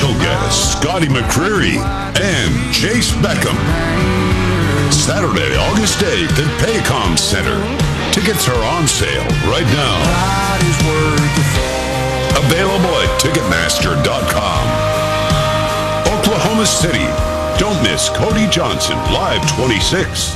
special guests Scotty McCreery and Chase Beckham. Saturday, August 8th at Paycom Center. Tickets are on sale right now. Available at Ticketmaster.com. Oklahoma City. Don't miss Cody Johnson Live 26.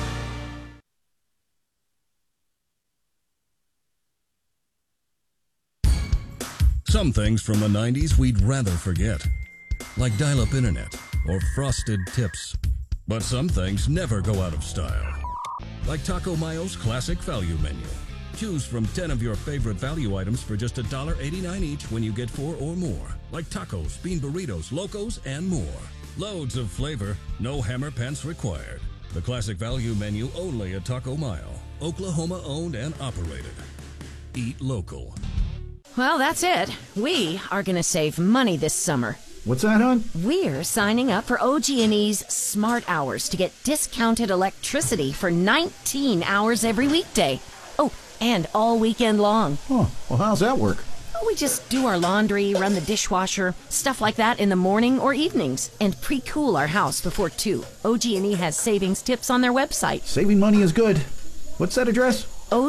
Some things from the 90s we'd rather forget, like dial-up internet or frosted tips. But some things never go out of style, like Taco Mayo's classic value menu. Choose from 10 of your favorite value items for just $1.89 each when you get 4 or more, like tacos, bean burritos, locos, and more. Loads of flavor, no hammer pants required. The classic value menu only at Taco Mayo, Oklahoma owned and operated. Eat local. Well, that's it. We are going to save money this summer. What's that, hon? We're signing up for OG&E's Smart Hours to get discounted electricity for 19 hours every weekday. Oh, and all weekend long. Oh, well, how's that work? We just do our laundry, run the dishwasher, stuff like that in the morning or evenings, and pre-cool our house before 2. OG&E has savings tips on their website. Saving money is good. What's that address?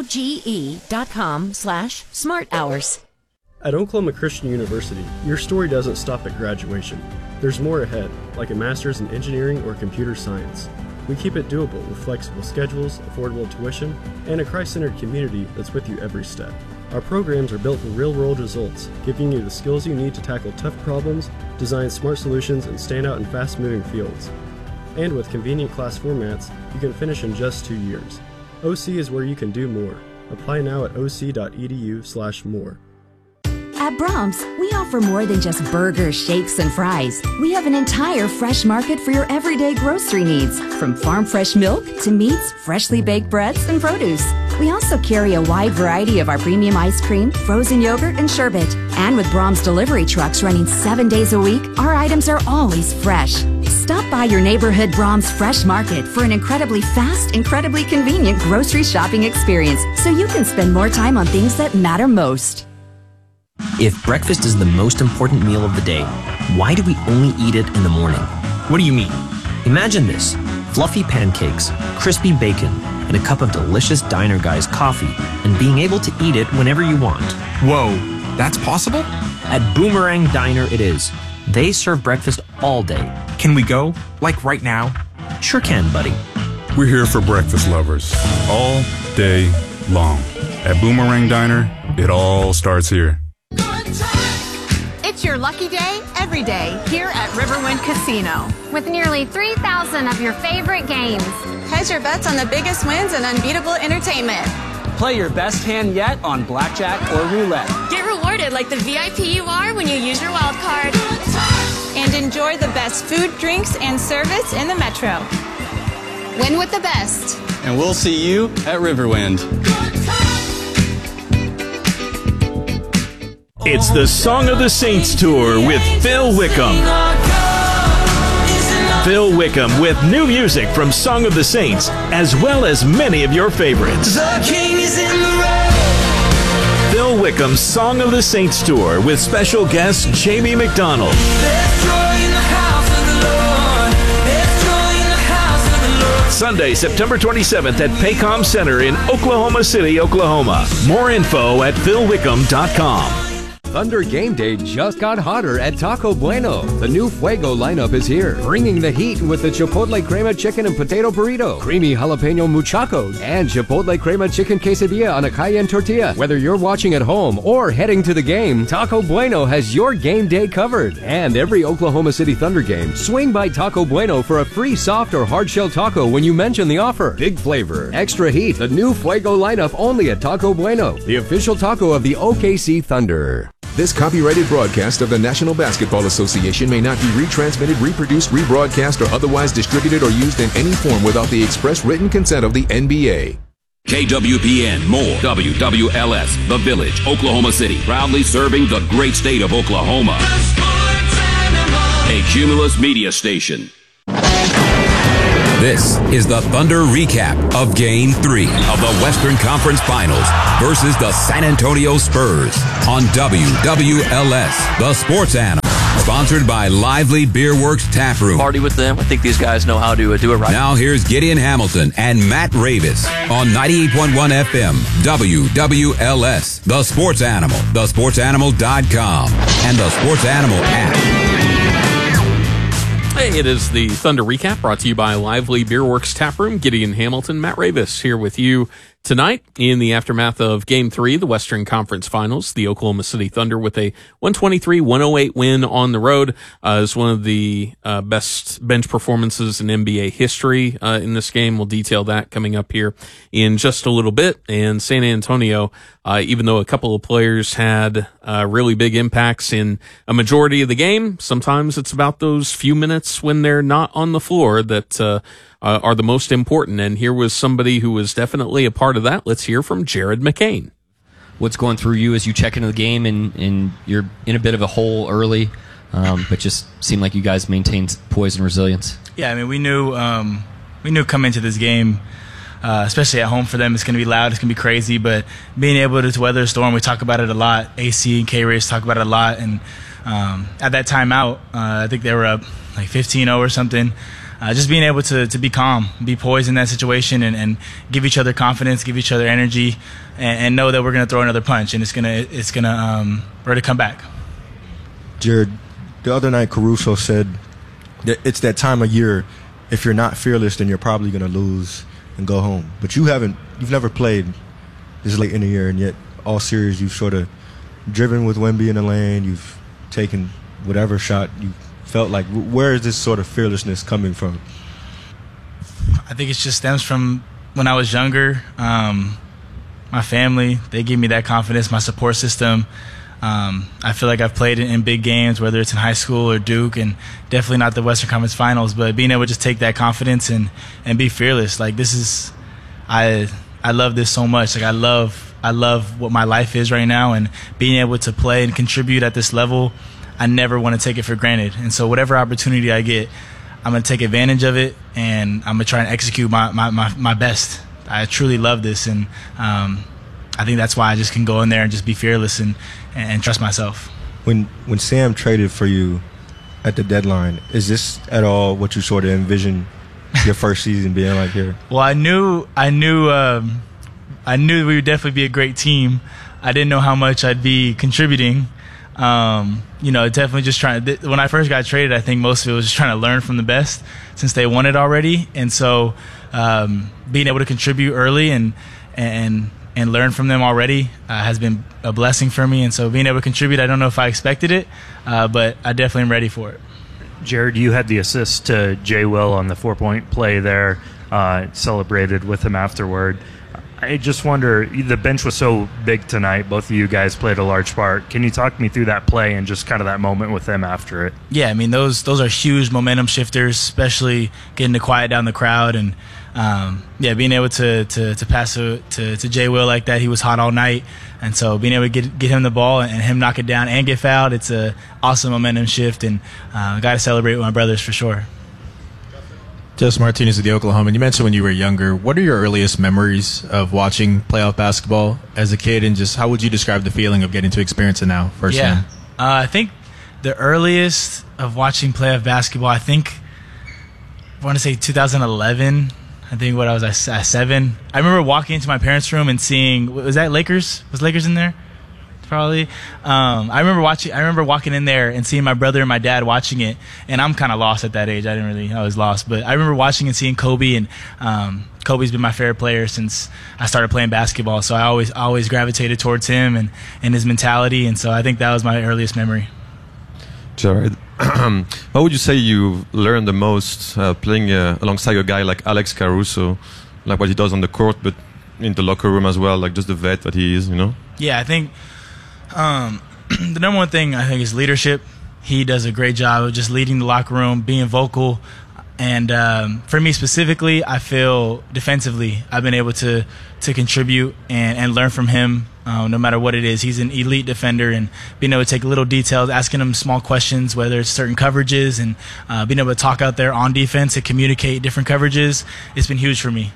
OGE.com/smarthours. At Oklahoma Christian University, your story doesn't stop at graduation. There's more ahead, like a master's in engineering or computer science. We keep it doable with flexible schedules, affordable tuition, and a Christ-centered community that's with you every step. Our programs are built for real-world results, giving you the skills you need to tackle tough problems, design smart solutions, and stand out in fast-moving fields. And with convenient class formats, you can finish in just 2 years. OC is where you can do more. Apply now at oc.edu/more. At Brahms, we offer more than just burgers, shakes, and fries. We have an entire fresh market for your everyday grocery needs, from farm fresh milk to meats, freshly baked breads, and produce. We also carry a wide variety of our premium ice cream, frozen yogurt, and sherbet. And with Brahms delivery trucks running 7 days a week, our items are always fresh. Stop by your neighborhood Brahms Fresh Market for an incredibly fast, incredibly convenient grocery shopping experience, so you can spend more time on things that matter most. If breakfast is the most important meal of the day, why do we only eat it in the morning? What do you mean? Imagine this: fluffy pancakes, crispy bacon, and a cup of delicious Diner Guys coffee, and being able to eat it whenever you want. Whoa, that's possible? At Boomerang Diner it is. They serve breakfast all day. Can we go? Like right now? Sure can, buddy. We're here for breakfast lovers, all day long. At Boomerang Diner, it all starts here. It's your lucky day every day here at Riverwind Casino. With nearly 3,000 of your favorite games. Hedge your bets on the biggest wins and unbeatable entertainment. Play your best hand yet on blackjack or roulette. Get rewarded like the VIP you are when you use your wild card. And enjoy the best food, drinks, and service in the Metro. Win with the best. And we'll see you at Riverwind. It's the Song of the Saints Tour with Phil Wickham. Phil Wickham with new music from Song of the Saints, as well as many of your favorites. The King is in the road. Phil Wickham's Song of the Saints Tour with special guest Jamie McDonald. There's joy in the house of the Lord. There's joy in the house of the Lord. Sunday, September 27th at Paycom Center in Oklahoma City, Oklahoma. More info at philwickham.com. Thunder Game Day just got hotter at Taco Bueno. The new Fuego lineup is here, bringing the heat with the Chipotle Crema Chicken and Potato Burrito, Creamy Jalapeno Muchachos, and Chipotle Crema Chicken Quesadilla on a Cayenne tortilla. Whether you're watching at home or heading to the game, Taco Bueno has your game day covered. And every Oklahoma City Thunder game, swing by Taco Bueno for a free soft or hard shell taco when you mention the offer. Big flavor, extra heat, the new Fuego lineup only at Taco Bueno, the official taco of the OKC Thunder. This copyrighted broadcast of the National Basketball Association may not be retransmitted, reproduced, rebroadcast, or otherwise distributed or used in any form without the express written consent of the NBA. KWPN, more WWLS, The Village, Oklahoma City, proudly serving the great state of Oklahoma. A Cumulus media station. This is the Thunder recap of Game 3 of the Western Conference Finals versus the San Antonio Spurs on WWLS, the Sports Animal. Sponsored by Lively Beer Works Tap Room. Party with them. I think these guys know how to do it right. Now here's Gideon Hamilton and Matt Ravis on 98.1 FM, WWLS, The Sports Animal, thesportsanimal.com, and the Sports Animal app. Hey, it is the Thunder Recap brought to you by Lively Beer Works Tap Room. Gideon Hamilton, Matt Ravis here with you tonight in the aftermath of Game 3, the Western Conference Finals. The Oklahoma City Thunder with a 123-108 win on the road is one of the best bench performances in NBA history in this game. We'll detail that coming up here in just a little bit. And San Antonio, even though a couple of players had really big impacts in a majority of the game, sometimes it's about those few minutes when they're not on the floor that are the most important. And here was somebody who was definitely a part of that. Let's hear from Jared McCain. What's going through you as you check into the game and you're in a bit of a hole early, but just seemed like you guys maintained poise and resilience? Yeah, I mean, we knew coming into this game, especially at home for them, it's going to be loud, it's going to be crazy, but being able to weather the storm, we talk about it a lot. AC and K-Race talk about it a lot. And at that timeout, I think they were up like 15-0 or something. Just being able to be calm, be poised in that situation, and give each other confidence, give each other energy, and know that we're going to throw another punch, and we're to come back. Jared, the other night Caruso said that it's that time of year. If you're not fearless, then you're probably going to lose and go home. But you've never played this late in the year, and yet all series you've sort of driven with Wemby in the lane. You've taken whatever shot you felt like. Where is this sort of fearlessness coming from? I think it just stems from when I was younger. My family, they give me that confidence, my support system. I feel like I've played in big games, whether it's in high school or Duke, and definitely not the Western Conference Finals, but being able to just take that confidence and be fearless. Like, this is, I love this so much. Like, I love what my life is right now, and being able to play and contribute at this level, I never want to take it for granted. And so whatever opportunity I get, I'm going to take advantage of it, and I'm going to try and execute my best. I truly love this, and I think that's why I just can go in there and just be fearless and trust myself. When Sam traded for you at the deadline, is this at all what you sort of envisioned your first season being like here? Well, I knew we would definitely be a great team. I didn't know how much I'd be contributing. Definitely just when I first got traded, I think most of it was just trying to learn from the best since they won it already. And so being able to contribute early and learn from them already has been a blessing for me. And so being able to contribute, I don't know if I expected it, but I definitely am ready for it. Jared, you had the assist to Jay Will on the 4-point play there, celebrated with him afterward. I just wonder, the bench was so big tonight. Both of you guys played a large part. Can you talk me through that play and just kind of that moment with them after it? Yeah, I mean, those are huge momentum shifters, especially getting to quiet down the crowd. And, being able to pass to Jay Will like that. He was hot all night. And so being able to get him the ball and him knock it down and get fouled, it's an awesome momentum shift. And got to celebrate with my brothers for sure. Justin Martinez with the Oklahoma. You mentioned when you were younger. What are your earliest memories of watching playoff basketball as a kid, and just how would you describe the feeling of getting to experience it now firsthand? Yeah, I think the earliest of watching playoff basketball, I want to say 2011. I think I was at 7. I remember walking into my parents' room and seeing, was that Lakers? Was Lakers in there? Probably. I remember walking in there and seeing my brother and my dad watching it, and I'm kind of lost at that age. I was lost, but I remember watching and seeing Kobe, and Kobe's been my favorite player since I started playing basketball. So I always gravitated towards him and his mentality, and so I think that was my earliest memory. Jared, what would you say you learned the most playing alongside a guy like Alex Caruso, like what he does on the court, but in the locker room as well, like just the vet that he is, Yeah, I think the number one thing I think is leadership. He does a great job of just leading the locker room, being vocal. And for me specifically, I feel defensively I've been able to contribute and learn from him no matter what it is. He's an elite defender, and being able to take little details, asking him small questions, whether it's certain coverages, and being able to talk out there on defense and communicate different coverages, it's been huge for me.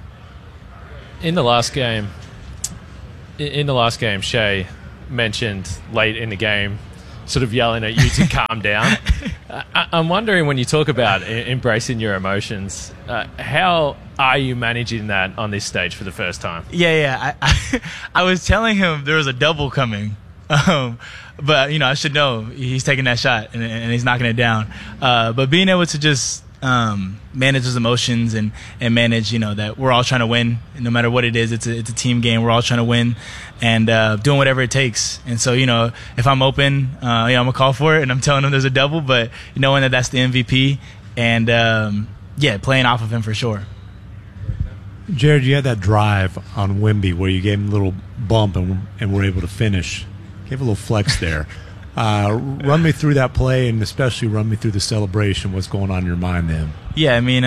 In the last game, Shai mentioned late in the game sort of yelling at you to calm down. I'm wondering, when you talk about embracing your emotions, how are you managing that on this stage for the first time? Yeah. I was telling him there was a double coming. But, I should know he's taking that shot and he's knocking it down. But being able to just manage his emotions and manage, that we're all trying to win. No matter what it is, it's a team game. We're all trying to win and doing whatever it takes. And so, if I'm open, I'm going to call for it, and I'm telling him there's a double, but knowing that that's the MVP and, playing off of him for sure. Jared, you had that drive on Wemby where you gave him a little bump and were able to finish. Gave a little flex there. Run me through that play, and especially run me through the celebration. What's going on in your mind then? Yeah, I mean,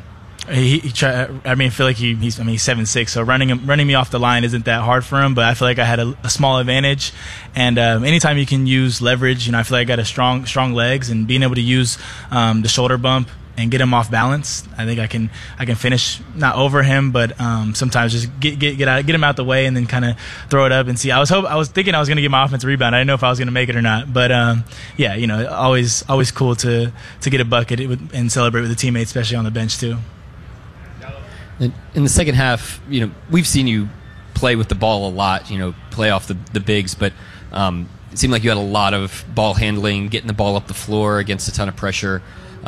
I feel like he's 7'6", so running me off the line isn't that hard for him. But I feel like I had a small advantage, and anytime you can use leverage, I feel like I got a strong legs, and being able to use the shoulder bump and get him off balance, I think I can finish not over him, but sometimes just get him out the way and then kind of throw it up and see. I was thinking I was going to get my offensive rebound. I didn't know if I was going to make it or not, but always cool to get a bucket and celebrate with the teammates, especially on the bench too. In the second half, we've seen you play with the ball a lot, play off the bigs, but it seemed like you had a lot of ball handling, getting the ball up the floor against a ton of pressure.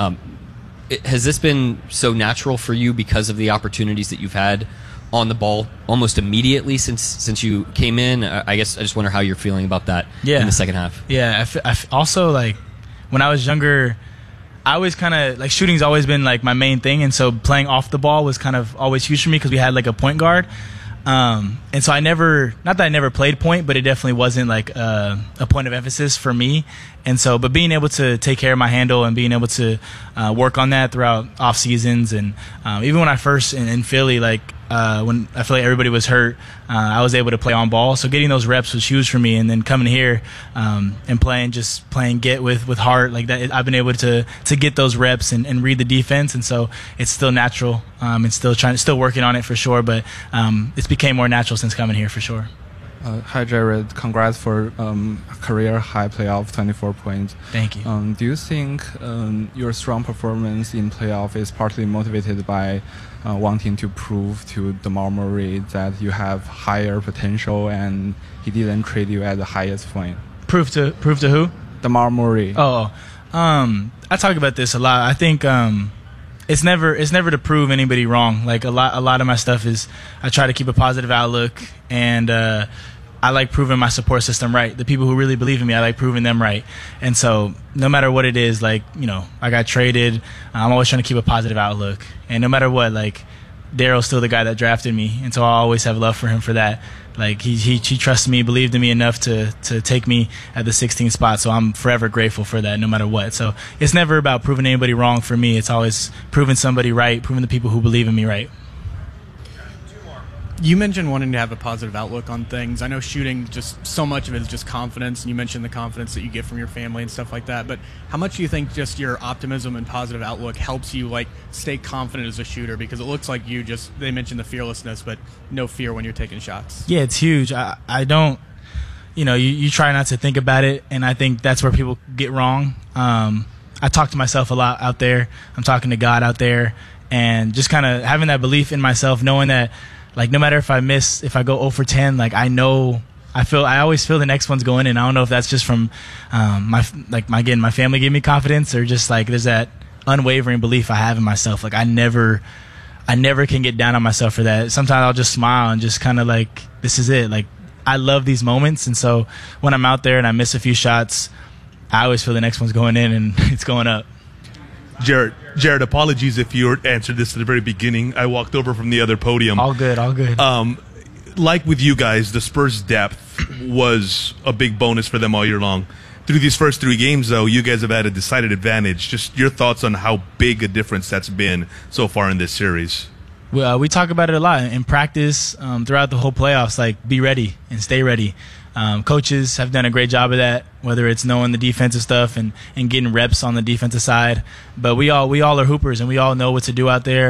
Has this been so natural for you because of the opportunities that you've had on the ball almost immediately since you came in? I guess I just wonder how you're feeling about that in the second half. Yeah, I also, like, when I was younger, I always kind of, like, shooting's always been, like, my main thing, and so playing off the ball was kind of always huge for me because we had, like, a point guard. And so not that I never played point, but it definitely wasn't like a point of emphasis for me. And so, but being able to take care of my handle and being able to work on that throughout off seasons, and even when I first in Philly, like when I feel like everybody was hurt, I was able to play on ball. So getting those reps was huge for me. And then coming here and playing get with heart like that, I've been able to get those reps and read the defense. And so it's still natural. And still working on it for sure. But it's became more natural since coming here for sure. Hi, Jared. Congrats for career high playoff 24 points. Thank you. Do you think your strong performance in playoff is partly motivated by wanting to prove to DeMar Murray that you have higher potential and he didn't trade you at the highest point? Prove to who? DeMar Murray. I talk about this a lot. I think it's never to prove anybody wrong. Like a lot of my stuff is I try to keep a positive outlook, and I like proving my support system right. The people who really believe in me, I like proving them right. And so no matter what it is, like, I got traded, I'm always trying to keep a positive outlook. And no matter what, like, Daryl's still the guy that drafted me, and so I always have love for him for that. Like, he trusted me, believed in me enough to take me at the 16th spot, so I'm forever grateful for that no matter what. So it's never about proving anybody wrong for me. It's always proving somebody right, proving the people who believe in me right. You mentioned wanting to have a positive outlook on things. I know shooting, just so much of it is just confidence, and you mentioned the confidence that you get from your family and stuff like that. But how much do you think just your optimism and positive outlook helps you, like, stay confident as a shooter? Because it looks like they mentioned the fearlessness, but no fear when you're taking shots. Yeah, it's huge. I don't, you try not to think about it, and I think that's where people get wrong. I talk to myself a lot out there. I'm talking to God out there, and just kind of having that belief in myself, knowing that, like, no matter if I go 0 for 10, like, I always feel the next one's going in. I don't know if that's just from my family gave me confidence, or just like there's that unwavering belief I have in myself. Like, I never can get down on myself for that. Sometimes I'll just smile and just kind of like, this is it. Like, I love these moments, and so when I'm out there and I miss a few shots, I always feel the next one's going in and it's going up. Jared, apologies if you answered this at the very beginning. I walked over from the other podium. All good. Like with you guys, the Spurs' depth was a big bonus for them all year long. Through these first 3 games, though, you guys have had a decided advantage. Just your thoughts on how big a difference that's been so far in this series. Well, we talk about it a lot in practice throughout the whole playoffs. Like, be ready and stay ready. Coaches have done a great job of that, whether it's knowing the defensive stuff and getting reps on the defensive side. But we all are hoopers, and we all know what to do out there.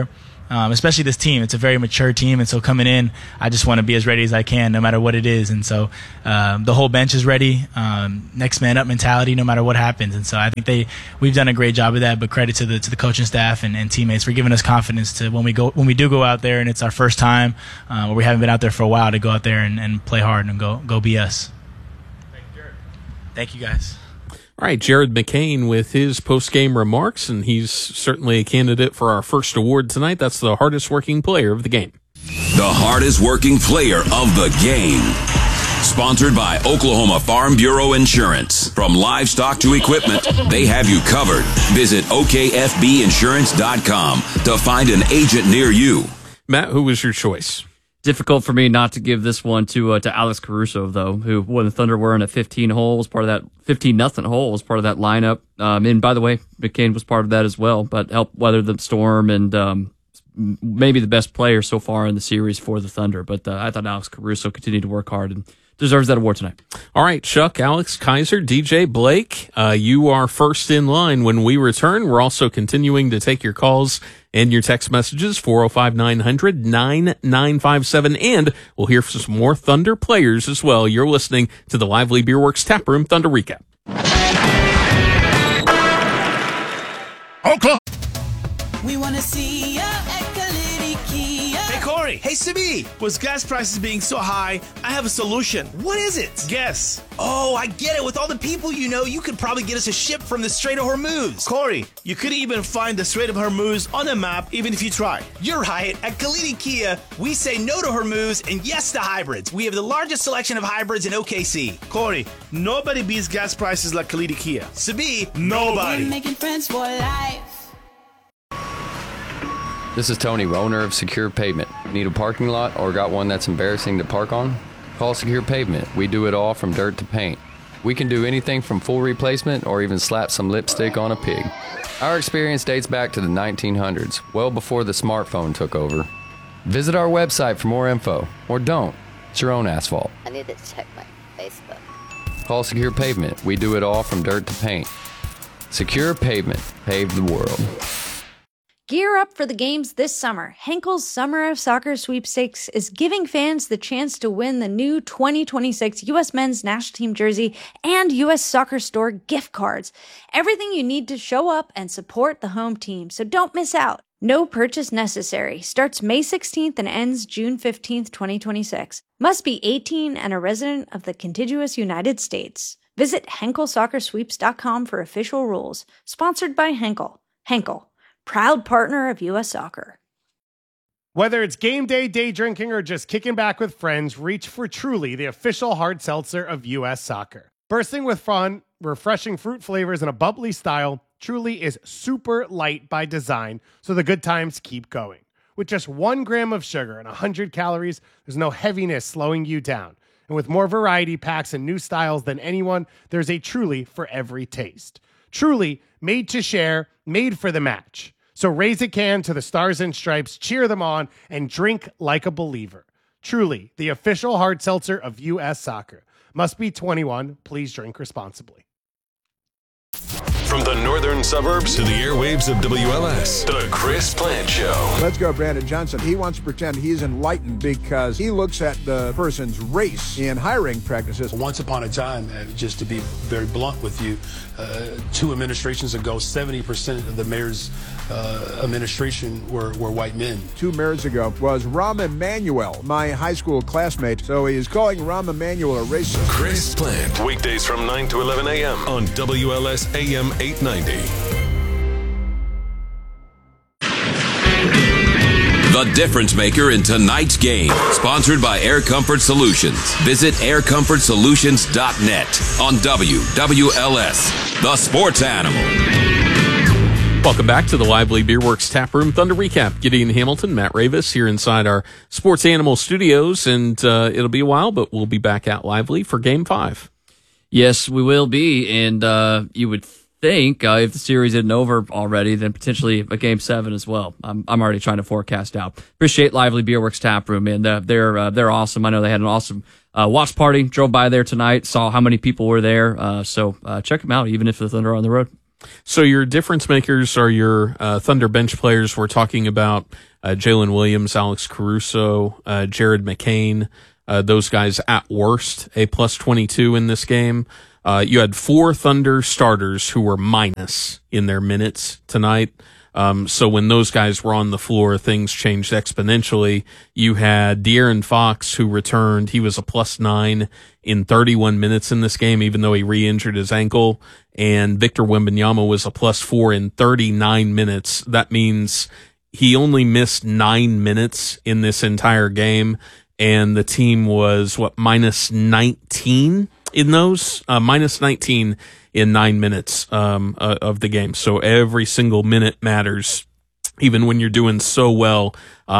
especially this team. It's a very mature team, and so coming in, I just want to be as ready as I can, no matter what it is. And so the whole bench is ready. Next man up mentality, no matter what happens. And so I think we've done a great job of that. But credit to the coaching staff and teammates for giving us confidence to when we do go out there and it's our first time, or we haven't been out there for a while, to go out there and play hard and go be us. Thank you, guys. All right, Jared McCain with his post-game remarks, and he's certainly a candidate for our first award tonight. That's the hardest working player of the game. The hardest working player of the game. Sponsored by Oklahoma Farm Bureau Insurance. From livestock to equipment, they have you covered. Visit okfbinsurance.com to find an agent near you. Matt, who was your choice? Difficult for me not to give this one to Alex Caruso, though, who, when the Thunder were in a 15-0 hole, was part of that 15-0 hole, was part of that lineup. And by the way, McCain was part of that as well, but helped weather the storm and maybe the best player so far in the series for the Thunder. But I thought Alex Caruso continued to work hard and deserves that award tonight. All right, Chuck, Alex, Kaiser, DJ, Blake, you are first in line. When we return, we're also continuing to take your calls and your text messages, 405-900-9957, and we'll hear from some more Thunder players as well. You're listening to the Lively Beer Works Taproom Thunder Recap. Oklahoma. We want to see ya at Kalidi Kia. Hey, Corey. Hey, Sibi. With gas prices being so high, I have a solution. What is it? Guess. Oh, I get it. With all the people you know, you could probably get us a ship from the Strait of Hormuz. Corey, you could even find the Strait of Hormuz on a map, even if you try. You're right. At Kalidi Kia, we say no to Hormuz and yes to hybrids. We have the largest selection of hybrids in OKC. Corey, nobody beats gas prices like Kalidi Kia. Sibi, nobody. We're making friends for life. This is Tony, owner of Secure Pavement. Need a parking lot or got one that's embarrassing to park on? Call Secure Pavement. We do it all from dirt to paint. We can do anything from full replacement or even slap some lipstick on a pig. Our experience dates back to the 1900s, well before the smartphone took over. Visit our website for more info, or don't. It's your own asphalt. I need to check my Facebook. Call Secure Pavement. We do it all from dirt to paint. Secure Pavement. Pave the world. Gear up for the games this summer. Henkel's Summer of Soccer Sweepstakes is giving fans the chance to win the new 2026 U.S. Men's National Team jersey and U.S. Soccer Store gift cards. Everything you need to show up and support the home team, so don't miss out. No purchase necessary. Starts May 16th and ends June 15th, 2026. Must be 18 and a resident of the contiguous United States. Visit HenkelSoccerSweeps.com for official rules. Sponsored by Henkel. Henkel, proud partner of U.S. Soccer. Whether it's game day, day drinking, or just kicking back with friends, reach for Truly, the official hard seltzer of U.S. Soccer. Bursting with fun, refreshing fruit flavors, and a bubbly style, Truly is super light by design, so the good times keep going. With just 1 gram of sugar and 100 calories, there's no heaviness slowing you down. And with more variety packs and new styles than anyone, there's a Truly for every taste. Truly, made to share, made for the match. So raise a can to the Stars and Stripes, cheer them on, and drink like a believer. Truly, the official hard seltzer of U.S. Soccer. Must be 21. Please drink responsibly. From the northern suburbs to the airwaves of WLS, The Chris Plant Show. Let's go, Brandon Johnson. He wants to pretend he's enlightened because he looks at the person's race in hiring practices. Once upon a time, just to be very blunt with you, 2 administrations ago, 70% of the mayor's administration were white men. 2 mayors ago was Rahm Emanuel, my high school classmate. So he is calling Rahm Emanuel a racist. Chris Plant, weekdays from 9 to 11 a.m. on WLS AM 890. The difference maker in tonight's game. Sponsored by Air Comfort Solutions. Visit aircomfortsolutions.net on WWLS, the sports animal. Welcome back to the Lively Beer Works Taproom Thunder Recap. Gideon Hamilton, Matt Ravis here inside our Sports Animal studios, and it'll be a while, but we'll be back at Lively for Game 5. Yes, we will be, and you would think if the series isn't over already, then potentially a Game 7 as well. I'm already trying to forecast out. Appreciate Lively Beer Works Taproom, and they're awesome. I know they had an awesome watch party. Drove by there tonight, saw how many people were there. So check them out, even if the Thunder are on the road. So your difference makers are your Thunder bench players. We're talking about Jalen Williams, Alex Caruso, Jared McCain. Those guys at worst a plus 22 in this game. You had 4 Thunder starters who were minus in their minutes tonight. So when those guys were on the floor, things changed exponentially. You had De'Aaron Fox, who returned. He was a plus 9 in 31 minutes in this game, even though he re-injured his ankle. And Victor Wembanyama was a plus 4 in 39 minutes. That means he only missed 9 minutes in this entire game. And the team was, minus 19 in those? Minus 19 in 9 minutes of the game. So every single minute matters. Even when you're doing so well,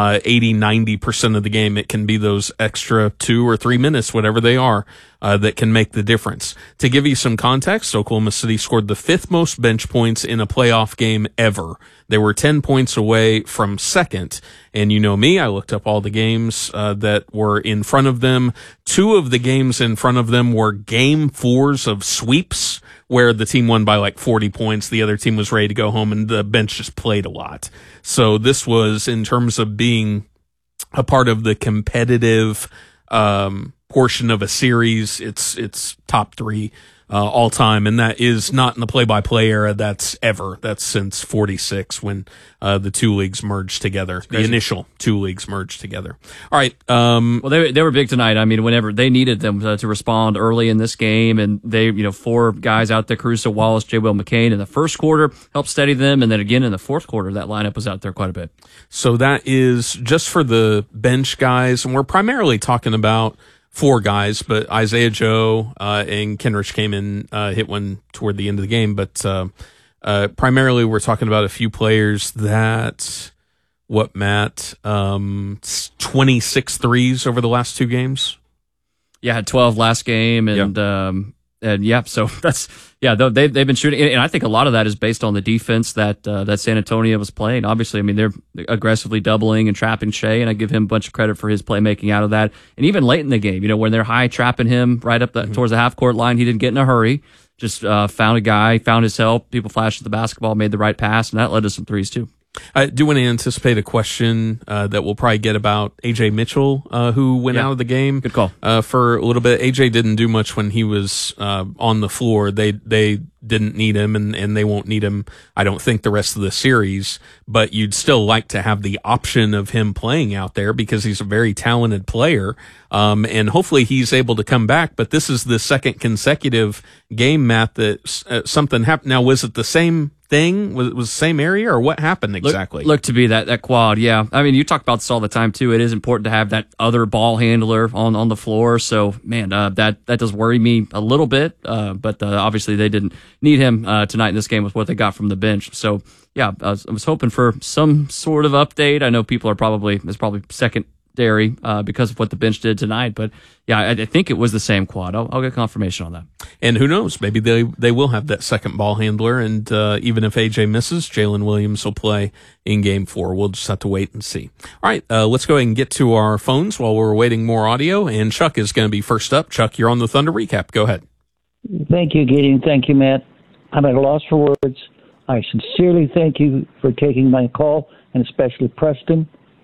80-90% of the game, it can be those extra 2 or 3 minutes, whatever they are, that can make the difference. To give you some context, Oklahoma City scored the 5th most bench points in a playoff game ever. They were 10 points away from second. And you know me, I looked up all the games that were in front of them. 2 of the games in front of them were game 4s of sweeps, where the team won by like 40 points. The other team was ready to go home, and the bench just played a lot. So this was, in terms of being a part of the competitive portion of a series, it's top 3 all time, and that is not in the play-by-play era. That's since 46 when the 2 leagues merged together. The initial 2 leagues merged together. All right. Well, they were big tonight. I mean, whenever they needed them to respond early in this game, and they, 4 guys out there, Caruso, Wallace, J. Will McCain in the first quarter helped steady them, and then again in the fourth quarter, that lineup was out there quite a bit. So that is just for the bench guys, and we're primarily talking about 4 guys, but Isaiah Joe and Kenrich came in, hit one toward the end of the game. But primarily, we're talking about a few players that, Matt, 26 threes over the last 2 games. Yeah, had 12 last game, and so that's they've been shooting, and I think a lot of that is based on the defense that San Antonio was playing. Obviously, I mean, they're aggressively doubling and trapping Shea, and I give him a bunch of credit for his playmaking out of that. And even late in the game, when they're high trapping him right up towards the half court line, he didn't get in a hurry. Just found a guy, found his help. People flashed the basketball, made the right pass, and that led to some threes too. I do want to anticipate a question that we'll probably get about A.J. Mitchell, who went out of the game. Good call. For a little bit. A.J. didn't do much when he was on the floor. They didn't need him, and they won't need him, I don't think, the rest of the series. But you'd still like to have the option of him playing out there because he's a very talented player. And hopefully he's able to come back. But this is the second consecutive game, Matt, that something happened. Now, was it the same thing? Was the same area, or what happened exactly? Looked to be that quad, yeah. I mean, you talk about this all the time too. It is important to have that other ball handler on the floor. So, man, that does worry me a little bit. But obviously they didn't need him tonight in this game with what they got from the bench. So, yeah, I was hoping for some sort of update. I know people it's probably secondary because of what the bench did tonight. But yeah, I think it was the same quad. I'll get confirmation on that. And who knows? Maybe they will have that second ball handler. And even if AJ misses, Jalen Williams will play in Game 4. We'll just have to wait and see. All right, let's go ahead and get to our phones while we're waiting more audio. And Chuck is going to be first up. Chuck, you're on the Thunder Recap. Go ahead. Thank you, Gideon. Thank you, Matt. I'm at a loss for words. I sincerely thank you for taking my call, and especially Preston.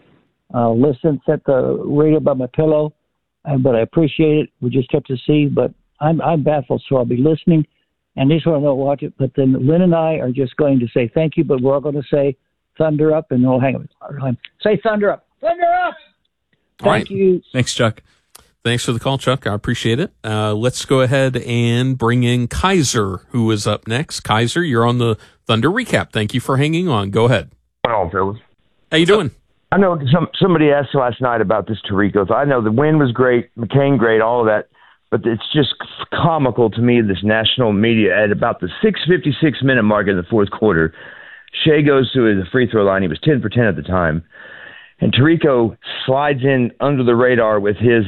I'll listen, set the radio by my pillow, but I appreciate it. We just have to see, but I'm baffled, so I'll be listening. And just want to watch it. But then Lynn and I are just going to say thank you, but we're all going to say Thunder up, and we'll hang up. Say Thunder up. Thunder up! Thank you. Thanks, Chuck. Thanks for the call, Chuck. I appreciate it. Let's go ahead and bring in Kaiser, who is up next. Kaiser, you're on the Thunder Recap. Thank you for hanging on. Go ahead. Well, fellas. How you doing? I know somebody asked last night about this Tirico. I know the win was great, McCain great, all of that, but it's just comical to me, this national media, at about the 6:56-minute mark in the fourth quarter, Shea goes to the free throw line. He was 10 for 10 at the time, and Tirico slides in under the radar with his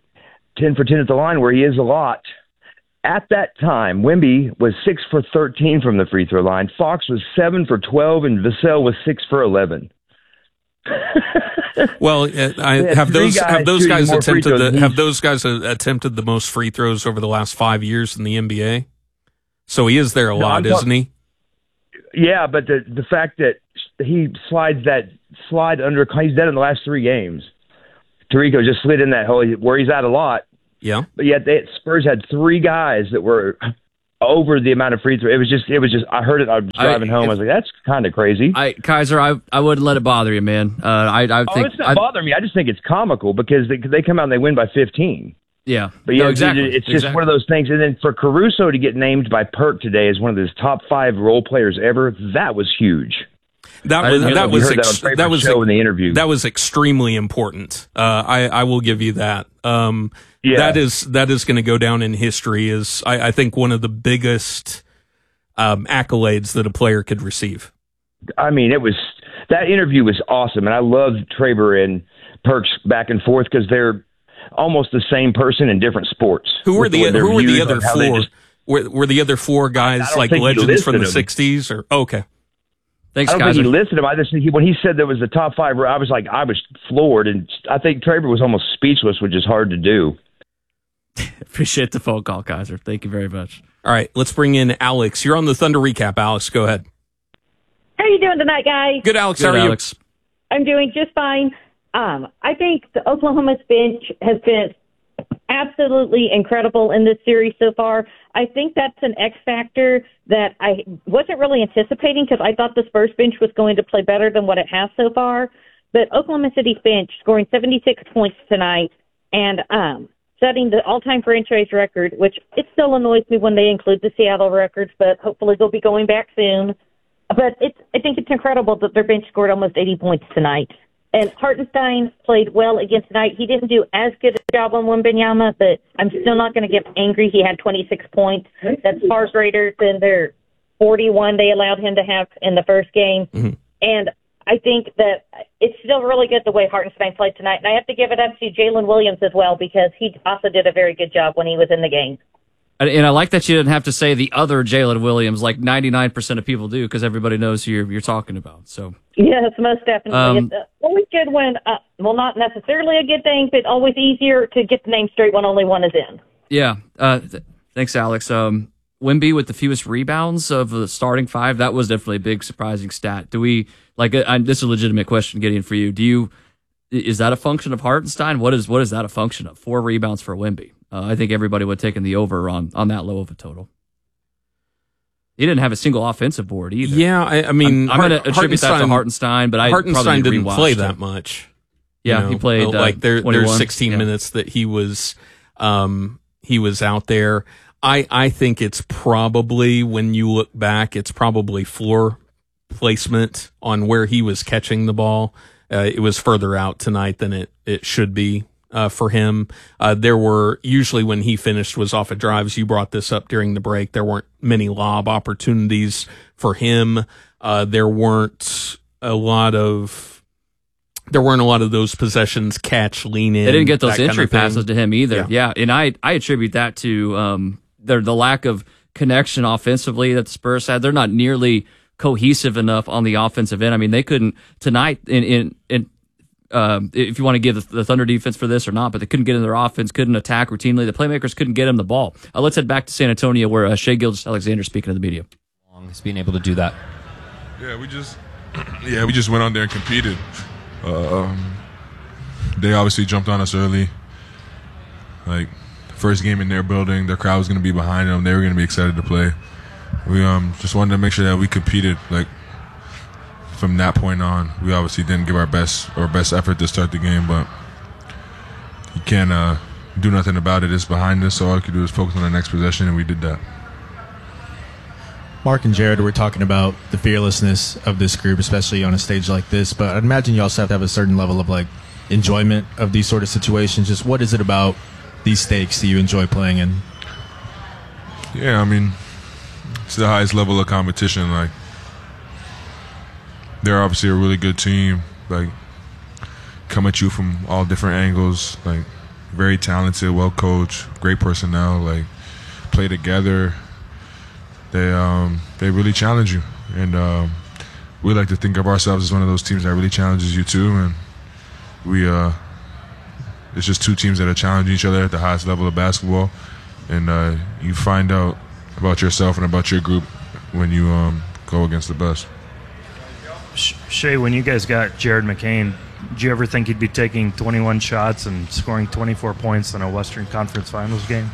10 for 10 at the line, where he is a lot. At that time, Wemby was 6 for 13 from the free throw line. Fox was 7 for 12, and Vassell was 6 for 11. Well, have those guys attempted the most free throws over the last 5 years in the NBA? So he is there a lot, isn't he? Yeah, but the fact that he slides that slide under, he's done it in the last 3 games. Tirico just slid in that hole where he's at a lot. Yeah. But yet Spurs had 3 guys that were over the amount of free throw. It was just. I heard it. I was driving home. I was like, that's kind of crazy. Kaiser, I wouldn't let it bother you, man. I think it's not bothering me. I just think it's comical because they come out and they win by 15. Yeah, but yeah, exactly. It's just one of those things. And then for Caruso to get named by Perk today as one of his top 5 role players ever, that was huge. That was in the interview. That was extremely important. I will give you that. That is going to go down in history as I think one of the biggest accolades that a player could receive. I mean, that interview was awesome, and I loved Traber and Perk's back and forth because they're almost the same person in different sports. Who were the other 4? Were the other 4 guys like legends from the 60s? Or okay. Thanks, I don't think he listed him. I just think when he said there was the top 5, I was floored, and I think Traber was almost speechless, which is hard to do. Appreciate the phone call, Kaiser. Thank you very much. All right, let's bring in Alex. You're on the Thunder recap. Alex, go ahead. How are you doing tonight, guys? Good, Alex. How are you? I'm doing just fine. I think the Oklahoma's bench has been absolutely incredible in this series so far. I think that's an X factor that I wasn't really anticipating because I thought the Spurs bench was going to play better than what it has so far. But Oklahoma City's bench scoring 76 points tonight and setting the all-time franchise record, which it still annoys me when they include the Seattle records, but hopefully they'll be going back soon. But I think it's incredible that their bench scored almost 80 points tonight. And Hartenstein played well again tonight. He didn't do as good a job on Wembanyama, but I'm still not going to get angry. He had 26 points. That's far greater than their 41 they allowed him to have in the first game. Mm-hmm. And I think that it's still really good the way Hartenstein played tonight. And I have to give it up to Jalen Williams as well because he also did a very good job when he was in the game. And I like that you didn't have to say the other Jalen Williams like 99% of people do because everybody knows who you're talking about. So yes, most definitely. It's always good when, not necessarily a good thing, but always easier to get the name straight when only one is in. Yeah. Thanks, Alex. Wemby with the fewest rebounds of the starting 5, that was definitely a big surprising stat. Do we, this is a legitimate question, Gideon, for you. Is that a function of Hartenstein? What is that a function of? 4 rebounds for Wemby. I think everybody would have taken the over on that low of a total. He didn't have a single offensive board either. Yeah, I mean, I'm going to attribute that to Hartenstein, but Hartenstein didn't play that much. Yeah, he played there's 16 minutes that he was out there. I think it's probably, when you look back, it's probably floor placement on where he was catching the ball. It was further out tonight than it should be for him. There were, usually when he finished was off of drives. You brought this up during the break. There weren't many lob opportunities for him. There weren't a lot of those possessions, catch, lean in. They didn't get those entry passes to him either. Yeah. And I attribute that to the lack of connection offensively that the Spurs had. They're not nearly cohesive enough on the offensive end. I mean, they couldn't tonight if you want to give the Thunder defense for this or not, but they couldn't get in their offense, couldn't attack routinely. The playmakers couldn't get him the ball. Let's head back to San Antonio where Shai Gilgeous-Alexander speaking to the media. He's being able to do that. Yeah, we just went out there and competed. They obviously jumped on us early. Like, first game in their building, their crowd was going to be behind them. They were going to be excited to play. We just wanted to make sure that we competed. Like, from that point on, we obviously didn't give our best effort to start the game, but you can't do nothing about it. It's behind us, so all you can do is focus on the next possession, and we did that. Mark and Jared were talking about the fearlessness of this group, especially on a stage like this, but I'd imagine you also have to have a certain level of enjoyment of these sort of situations. Just what is it about these stakes that you enjoy playing in? Yeah, I mean, it's the highest level of competition. Like, they're obviously a really good team. Like, come at you from all different angles. Like, very talented, well coached, great personnel. Like, play together. They really challenge you, and we like to think of ourselves as one of those teams that really challenges you too. And it's just 2 teams that are challenging each other at the highest level of basketball, and you find out about yourself and about your group when you go against the best. Shea, when you guys got Jared McCain, did you ever think he'd be taking 21 shots and scoring 24 points in a Western Conference Finals game?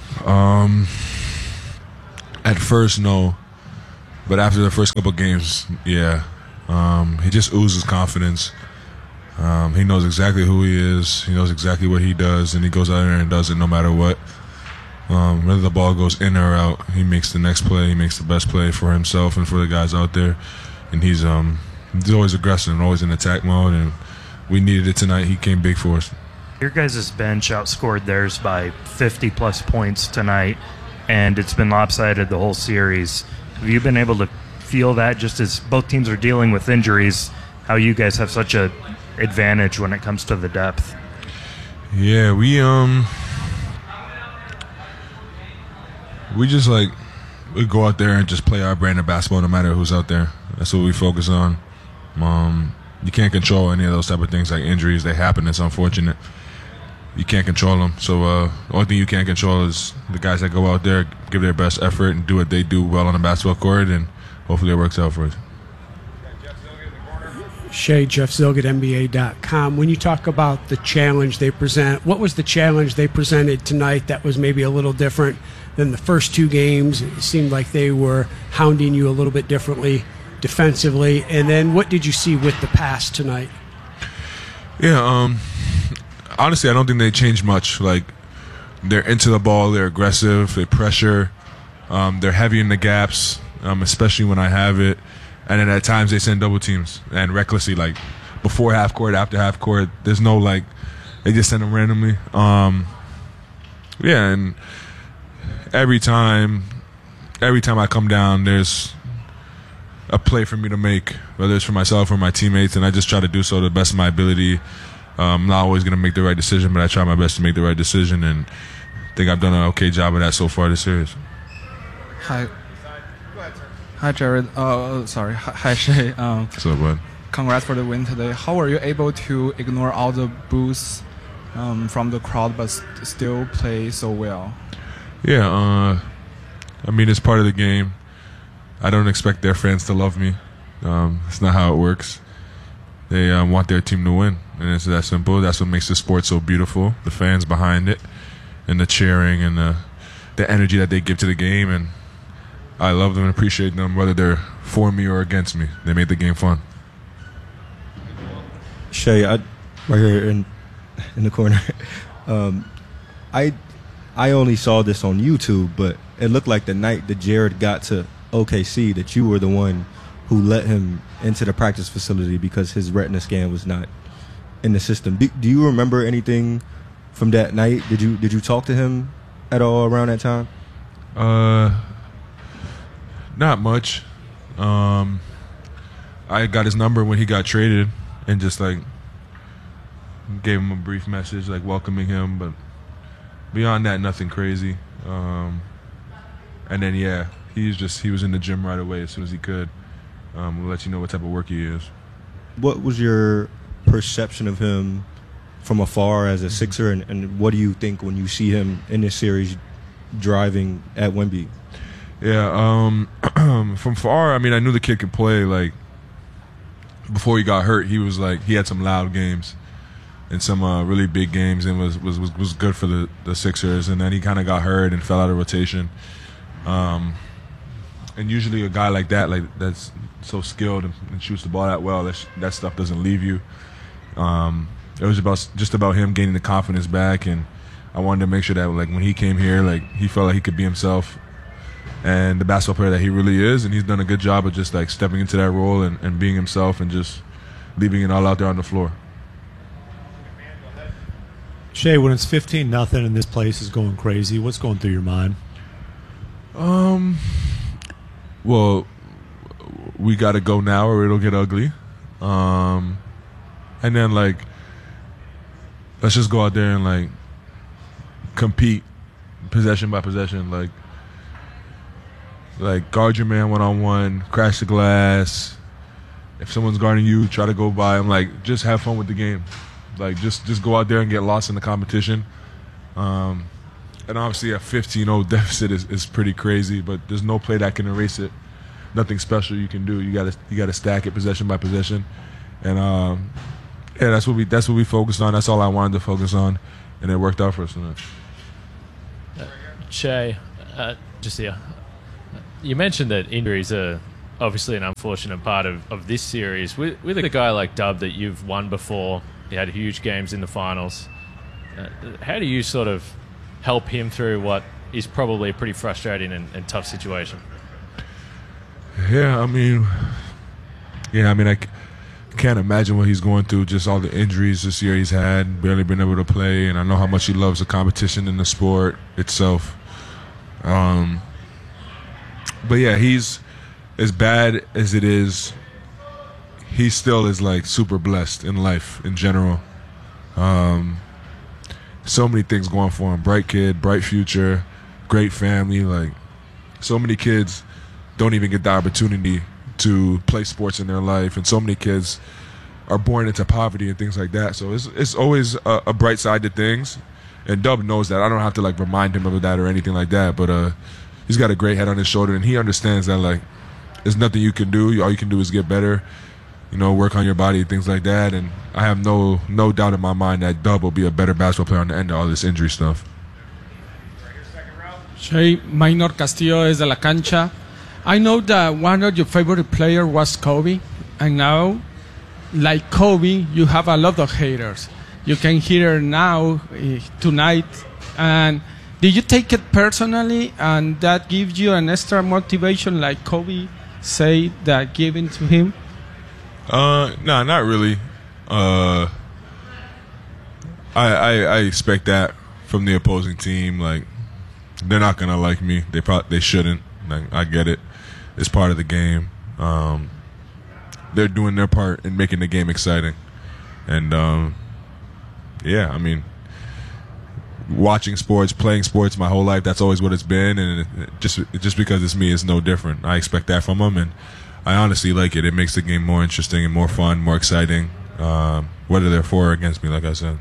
At first, no. But after the first couple games, yeah. He just oozes confidence. He knows exactly who he is. He knows exactly what he does, and he goes out there and does it no matter what. Whether the ball goes in or out, he makes the next play. He makes the best play for himself and for the guys out there. And he's always aggressive and always in attack mode, and we needed it tonight. He came big for us. Your guys' bench outscored theirs by 50-plus points tonight, and it's been lopsided the whole series. Have you been able to feel that, just as both teams are dealing with injuries, how you guys have such a advantage when it comes to the depth? Yeah, we just we go out there and just play our brand of basketball no matter who's out there. That's what we focus on. You can't control any of those type of things like injuries. They happen. It's unfortunate. You can't control them. So the only thing you can't control is the guys that go out there, give their best effort, and do what they do well on the basketball court, and hopefully it works out for us. Shea, Jeff Zilgett, NBA.com. When you talk about the challenge they present, what was the challenge they presented tonight that was maybe a little different than the first two games? It seemed like they were hounding you a little bit differently defensively. And then what did you see with the pass tonight? Yeah, honestly, I don't think they changed much. Like, they're into the ball, they're aggressive, they pressure, they're heavy in the gaps, especially when I have it. And then at times they send double teams and recklessly, like before half court, after half court. There's no they just send them randomly. Yeah, and every time I come down, there's a play for me to make, whether it's for myself or my teammates, and I just try to do so to the best of my ability. I'm not always going to make the right decision, but I try my best to make the right decision, and I think I've done an okay job of that so far this series. Hi, Jared. Sorry. Hi, Shea. What's up, bud? Congrats for the win today. How were you able to ignore all the boos from the crowd but still play so well? Yeah, I mean, it's part of the game. I don't expect their fans to love me. It's not how it works. They want their team to win, and it's that simple. That's what makes the sport so beautiful. The fans behind it, and the cheering, and the energy that they give to the game, and I love them and appreciate them, whether they're for me or against me. They make the game fun. Shea, right here in the corner. I only saw this on YouTube, but it looked like the night that Jared got to OKC that you were the one who let him into the practice facility because his retina scan was not in the system. Do you remember anything from that night? Did you talk to him at all around that time? Not much. I got his number when he got traded and just gave him a brief message welcoming him, but beyond that, nothing crazy. And then he was in the gym right away as soon as he could. We'll let you know what type of work he is. What was your perception of him from afar as a Sixer, and what do you think when you see him in this series driving at Wemby? Yeah, from far, I mean, I knew the kid could play. Before he got hurt, he was he had some loud games and some really big games, and was good for the Sixers. And then he kind of got hurt and fell out of rotation. And usually a guy like that, that's so skilled and shoots the ball that well, that stuff doesn't leave you. It was just about him gaining the confidence back, and I wanted to make sure that when he came here, he felt like he could be himself and the basketball player that he really is, and he's done a good job of just stepping into that role and being himself and just leaving it all out there on the floor. Shea, when it's 15-0 and this place is going crazy, what's going through your mind? Well, we got to go now or it'll get ugly. And then let's just go out there and compete possession by possession, guard your man one-on-one, crash the glass. If someone's guarding you, try to go by them. Just have fun with the game. Just go out there and get lost in the competition. And obviously a 15-0 deficit is pretty crazy, but there's no play that can erase it. nothing special you can do. You gotta stack it possession by possession, and that's what we focused on. That's all I wanted to focus on, and it worked out for us tonight. Shea, just here. You mentioned that injuries are obviously an unfortunate part of this series. With a guy like Dub that you've won before, he had huge games in the finals. How do you sort of help him through what is probably a pretty frustrating and tough situation? Yeah, I mean, I can't imagine what he's going through, just all the injuries this year he's had, barely been able to play, and I know how much he loves the competition in the sport itself. But yeah, he's, as bad as it is, he still is like super blessed in life in general. So many things going for him. Bright kid, bright future, great family. Like, so many kids don't even get the opportunity to play sports in their life, and so many kids are born into poverty and things like that. So it's always a bright side to things, and Dub knows that. I don't have to like remind him of that or anything like that, but he's got a great head on his shoulder, and he understands that like there's nothing you can do. All you can do is get better, work on your body, things like that. And I have no doubt in my mind that Dub will be a better basketball player on the end of all this injury stuff. Shea, Minor Castillo is de la cancha. I know that one of your favorite players was Kobe, and now, like Kobe, you have a lot of haters. You can hear now, tonight, and did you take it personally, and that gives you an extra motivation like Kobe say that given to him? No, not really. I expect that from the opposing team. Like, they're not gonna like me. They shouldn't. Like, I get it. It's part of the game. They're doing their part in making the game exciting, and yeah, I mean, watching sports, playing sports my whole life, that's always what it's been, and just because it's me, it's no different. I expect that from them, and I honestly like it. It makes the game more interesting and more fun, more exciting, whether they're for or against me, like I said.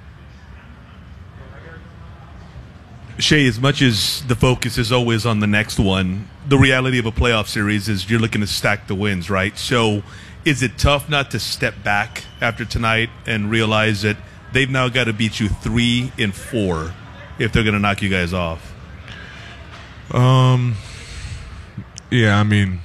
Shea, as much as the focus is always on the next one, the reality of a playoff series is you're looking to stack the wins, right? So is it tough not to step back after tonight and realize that they've now got to beat you 3 and 4 if they're going to knock you guys off? Yeah, I mean,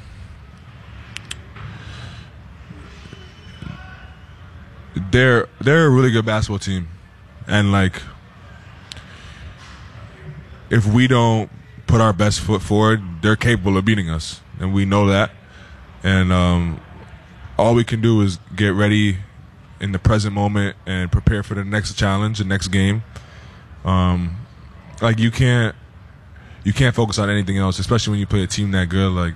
they're a really good basketball team, and like, if we don't put our best foot forward, they're capable of beating us, and we know that. And all we can do is get ready in the present moment and prepare for the next challenge, the next game. Like, you can't focus on anything else, especially when you play a team that good. Like,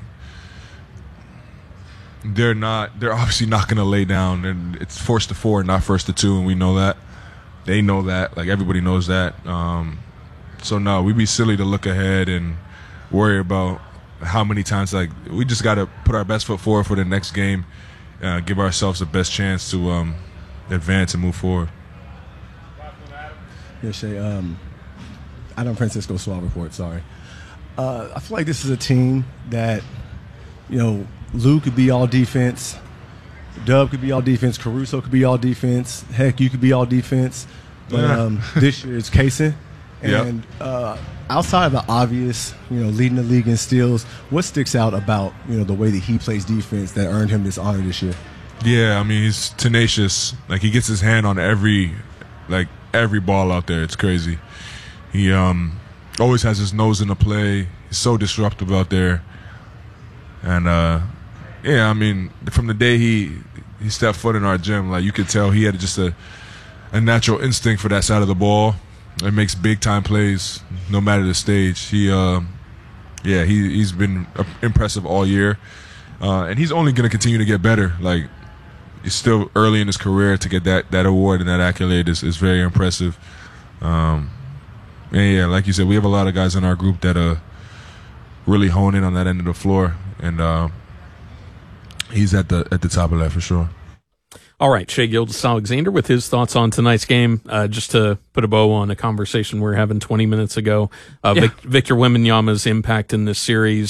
they're obviously not going to lay down, and it's forced to 4, not first to 2, and we know that. They know that. Like, everybody knows that. So no, we'd be silly to look ahead and worry about how many times. Like, we just got to put our best foot forward for the next game, give ourselves the best chance to advance and move forward. Yeah, Shea, Adam Francisco, Swab Report, sorry. I feel like this is a team that, Lou could be all defense, Dub could be all defense, Caruso could be all defense, heck, you could be all defense. But this year it's Kaysen. And outside of the obvious, leading the league in steals, what sticks out about, the way that he plays defense that earned him this honor this year? Yeah, I mean, he's tenacious. Like, he gets his hand on every ball out there. It's crazy. He always has his nose in the play. He's so disruptive out there. And yeah, I mean, from the day he stepped foot in our gym, like, you could tell he had just a natural instinct for that side of the ball. It makes big time plays no matter the stage. He's been impressive all year, and he's only going to continue to get better. Like, he's still early in his career. To get that award and that accolade is very impressive. And yeah, like you said, we have a lot of guys in our group that really hone in on that end of the floor, and he's at the top of that for sure. All right, Shea Gilgeous-Alexander with his thoughts on tonight's game. Just to put a bow on a conversation we were having 20 minutes ago, Victor Wembanyama's impact in this series.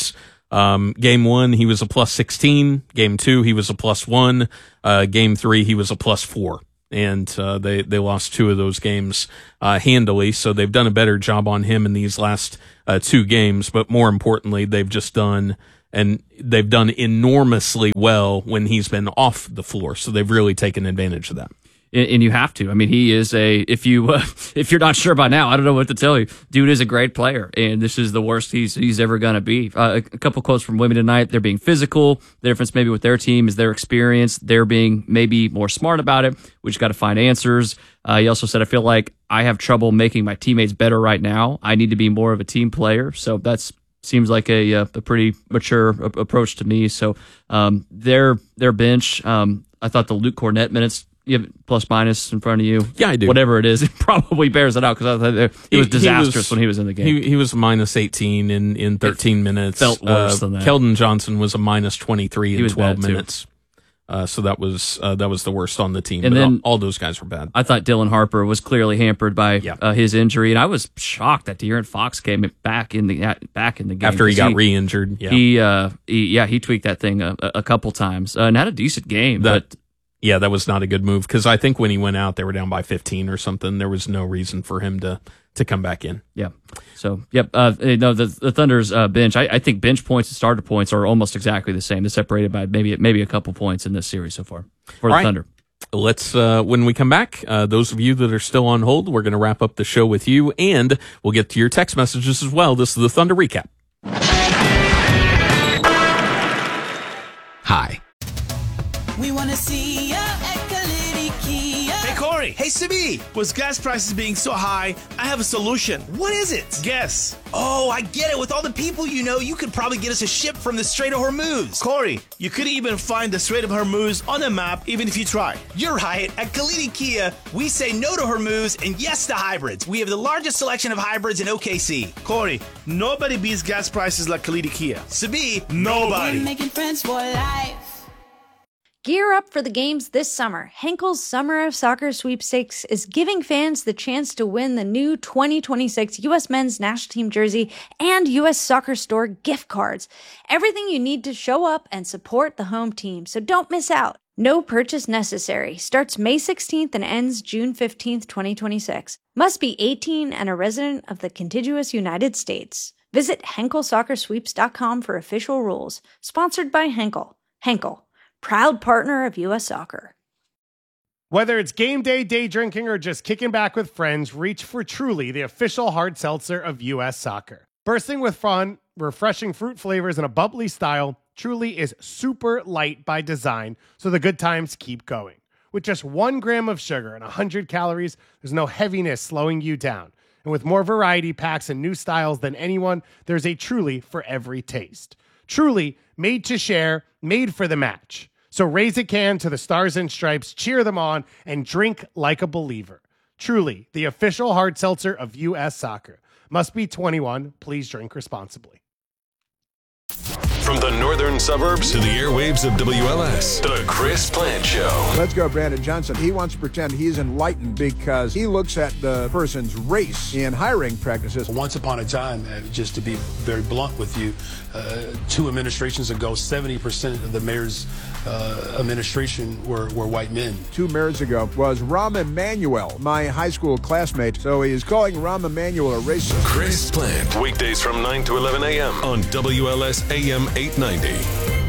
Game 1, he was a plus 16. Game 2, he was a plus 1. Game 3, he was a plus 4. And they lost 2 of those games handily, so they've done a better job on him in these last 2 games. But more importantly, they've done enormously well when he's been off the floor. So they've really taken advantage of that. And you have to. I mean, he is if you're not sure by now, I don't know what to tell you. Dude is a great player, and this is the worst he's ever going to be. A couple quotes from women tonight. They're being physical. The difference maybe with their team is their experience. They're being maybe more smart about it. We just got to find answers. He also said, I feel like I have trouble making my teammates better right now. I need to be more of a team player. So that's seems like a pretty mature approach to me. So their bench, I thought the Luke Cornett minutes, you have plus minus in front of you. Yeah, I do. Whatever it is, it probably bears it out because I thought it was disastrous when he was in the game. He was minus 18 in 13 minutes. Felt worse than that. Keldon Johnson was a minus 23 in 12 bad, minutes. So that was the worst on the team. And but then all those guys were bad. I thought Dylan Harper was clearly hampered by his injury, and I was shocked that De'Aaron Fox came back in the game after he got re-injured. Yeah, he tweaked that thing a couple times and had a decent game, but. Yeah, that was not a good move because I think when he went out, they were down by 15 or something. There was no reason for him to come back in. Yeah. So, yep. The Thunder's bench, I think bench points and starter points are almost exactly the same. They're separated by maybe a couple points in this series so far for the Thunder. Let's, when we come back, those of you that are still on hold, we're going to wrap up the show with you, and we'll get to your text messages as well. This is the Thunder Recap. Hi. We want to see ya at Kalidi Kia. Hey, Corey. Hey, Sibi. With gas prices being so high, I have a solution. What is it? Guess. Oh, I get it. With all the people you know, you could probably get us a ship from the Strait of Hormuz. Corey, you could even find the Strait of Hormuz on a map, even if you try. You're right. At Kalidi Kia, we say no to Hormuz and yes to hybrids. We have the largest selection of hybrids in OKC. Corey, nobody beats gas prices like Kalidi Kia. Sibi, nobody. We're making friends for life. Gear up for the games this summer. Henkel's Summer of Soccer Sweepstakes is giving fans the chance to win the new 2026 U.S. Men's National Team jersey and U.S. Soccer Store gift cards. Everything you need to show up and support the home team, so don't miss out. No purchase necessary. Starts May 16th and ends June 15th, 2026. Must be 18 and a resident of the contiguous United States. Visit HenkelSoccerSweeps.com for official rules. Sponsored by Henkel. Henkel, proud partner of U.S. Soccer. Whether it's game day, day drinking, or just kicking back with friends, reach for Truly, the official hard seltzer of U.S. Soccer. Bursting with fun, refreshing fruit flavors, and a bubbly style, Truly is super light by design, so the good times keep going. With just 1 gram of sugar and 100 calories, there's no heaviness slowing you down. And with more variety packs and new styles than anyone, there's a Truly for every taste. Truly, made to share, made for the match. So raise a can to the Stars and Stripes, cheer them on, and drink like a believer. Truly, the official hard seltzer of U.S. Soccer. Must be 21. Please drink responsibly. From the northern suburbs to the airwaves of WLS, the Chris Plant Show. Let's go, Brandon Johnson. He wants to pretend he's enlightened because he looks at the person's race in hiring practices. Once upon a time, just to be very blunt with you, 2 administrations ago, 70% of the mayor's administration were white men. 2 mayors ago was Rahm Emanuel, my high school classmate. So he is calling Rahm Emanuel a racist. Chris Plant, weekdays from 9 to 11 a.m. on WLS AM 890.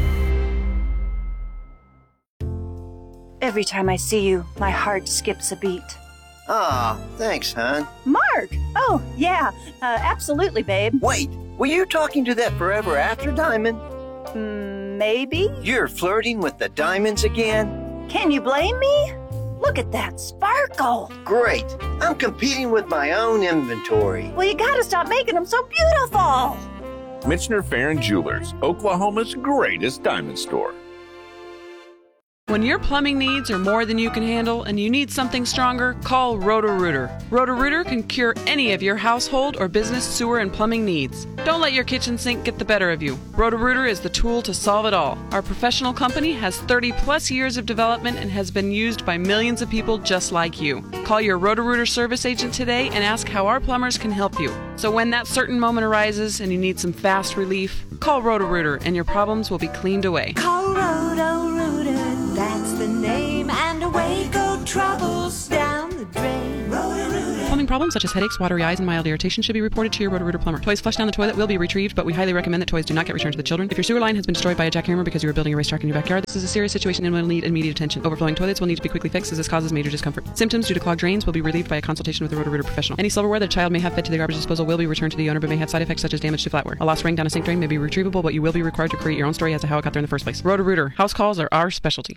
Every time I see you, my heart skips a beat. Aw, thanks, hon. Mark! Oh, yeah, absolutely, babe. Wait, were you talking to that forever after diamond? Maybe? You're flirting with the diamonds again? Can you blame me? Look at that sparkle. Great. I'm competing with my own inventory. Well, you gotta stop making them so beautiful. Michener Farron Jewelers, Oklahoma's greatest diamond store. When your plumbing needs are more than you can handle and you need something stronger, call Roto-Rooter. Roto-Rooter can cure any of your household or business sewer and plumbing needs. Don't let your kitchen sink get the better of you. Roto-Rooter is the tool to solve it all. Our professional company has 30-plus years of development and has been used by millions of people just like you. Call your Roto-Rooter service agent today and ask how our plumbers can help you. So when that certain moment arises and you need some fast relief, call Roto-Rooter and your problems will be cleaned away. Call Roto-Rooter, that's the name, and away go troubles down the drain. Roto-Rooter. Plumbing problems such as headaches, watery eyes, and mild irritation should be reported to your Roto-Rooter plumber. Toys flushed down the toilet will be retrieved, but we highly recommend that toys do not get returned to the children. If your sewer line has been destroyed by a jackhammer because you were building a racetrack in your backyard, this is a serious situation and will need immediate attention. Overflowing toilets will need to be quickly fixed as this causes major discomfort. Symptoms due to clogged drains will be relieved by a consultation with a Roto-Rooter professional. Any silverware that a child may have fed to the garbage disposal will be returned to the owner but may have side effects such as damage to flatware. A lost ring down a sink drain may be retrievable, but you will be required to create your own story as to how it got there in the first place. Roto-Rooter. House calls are our specialty.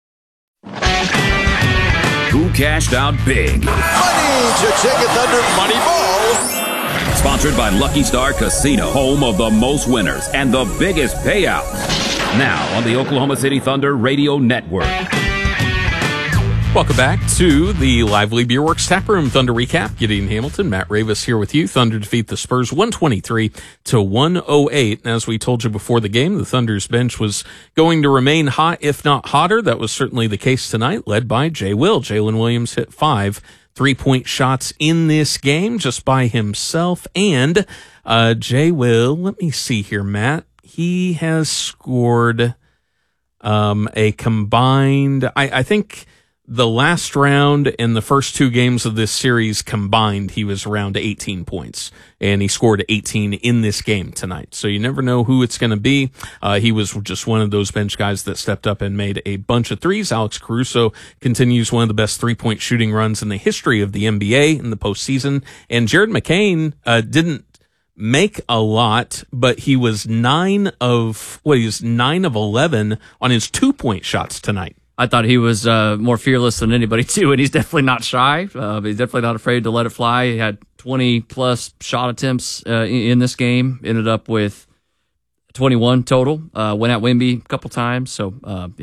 Who cashed out big? Money to Chicken Thunder Money Ball. Sponsored by Lucky Star Casino, home of the most winners and the biggest payouts. Now on the Oklahoma City Thunder Radio Network. Welcome back to the Lively Beer Works Taproom Thunder Recap. Gideon Hamilton, Matt Ravis here with you. Thunder defeat the Spurs 123-108. And as we told you before the game, the Thunder's bench was going to remain hot, if not hotter. That was certainly the case tonight, led by Jay Will. Jalen Williams hit 5 3-point shots in this game just by himself. And Jay Will, let me see here, Matt. He has scored a combined, I think the last round and the first 2 games of this series combined, he was around 18 points. And he scored 18 in this game tonight. So you never know who it's going to be. He was just one of those bench guys that stepped up and made a bunch of threes. Alex Caruso continues one of the best 3-point shooting runs in the history of the NBA in the postseason. And Jared McCain didn't make a lot, but he was 9 of 11 on his 2-point shots tonight. I thought he was more fearless than anybody, too, and he's definitely not shy. He's definitely not afraid to let it fly. He had 20-plus shot attempts in this game, ended up with 21 total, went at Wemby a couple times. So,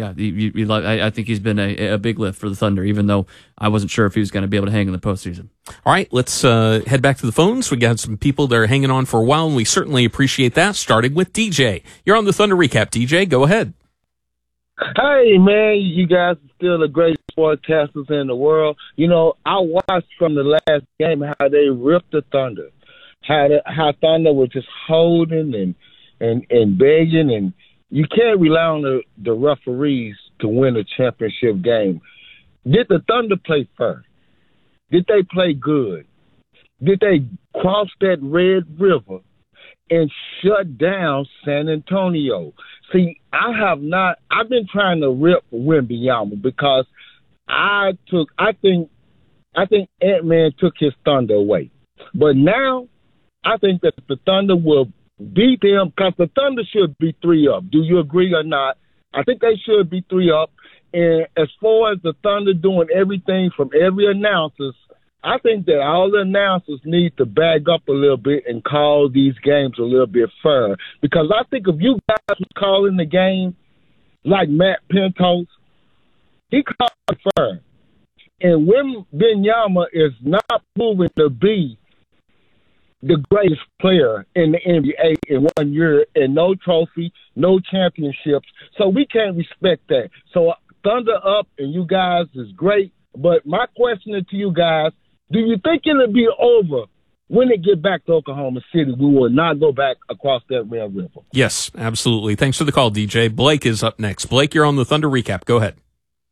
I think he's been a big lift for the Thunder, even though I wasn't sure if he was going to be able to hang in the postseason. All right, let's head back to the phones. We got some people that are hanging on for a while, and we certainly appreciate that, starting with DJ. You're on the Thunder Recap. DJ, go ahead. Hey, man, you guys are still the greatest sportscasters in the world. You know, I watched from the last game how they ripped the Thunder, how Thunder was just holding and begging, and you can't rely on the referees to win a championship game. Did the Thunder play fair? Did they play good? Did they cross that Red River and shut down San Antonio? See, I've been trying to rip Wembanyama because I think Ant-Man took his Thunder away. But now I think that the Thunder will beat them because the Thunder should be 3-up. Do you agree or not? I think they should be 3-up. And as far as the Thunder doing everything from every announcer, I think that all the announcers need to back up a little bit and call these games a little bit fair. Because I think if you guys was calling the game like Matt Pentos, he called it fair. And Wembanyama is not proven to be the greatest player in the NBA in 1 year and no trophy, no championships. So we can't respect that. So Thunder up and you guys is great. But my question to you guys, do you think it'll be over when they get back to Oklahoma City? We will not go back across that Red River. Yes, absolutely. Thanks for the call, DJ. Blake is up next. Blake, you're on the Thunder Recap. Go ahead.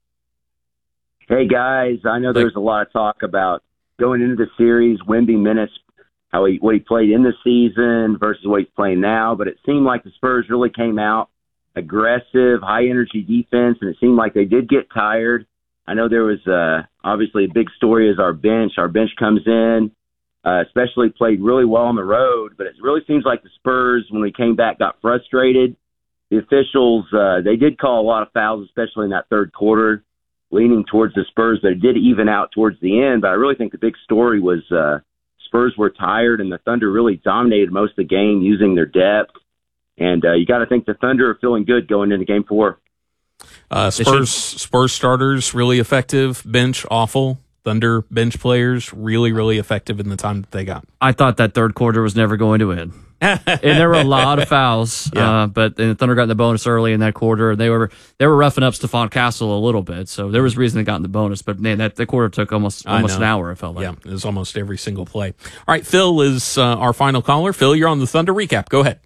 Hey, guys. I know there's a lot of talk about going into the series, Wemby minutes, what he played in the season versus what he's playing now. But it seemed like the Spurs really came out aggressive, high-energy defense, and it seemed like they did get tired. I know there was obviously a big story as our bench. Our bench comes in, especially played really well on the road, but it really seems like the Spurs, when we came back, got frustrated. The officials, they did call a lot of fouls, especially in that third quarter, leaning towards the Spurs, but it did even out towards the end. But I really think the big story was Spurs were tired, and the Thunder really dominated most of the game using their depth. And you got to think the Thunder are feeling good going into Game 4. Spurs starters, really effective. Bench, awful. Thunder bench players, really, really effective in the time that they got. I thought that third quarter was never going to end. And there were a lot of fouls, but the Thunder got in the bonus early in that quarter. They were roughing up Stephon Castle a little bit, so there was reason they got in the bonus. But man, that quarter took almost an hour. It felt like. Yeah, it was almost every single play. All right, Phil is our final caller. Phil, you're on the Thunder recap. Go ahead.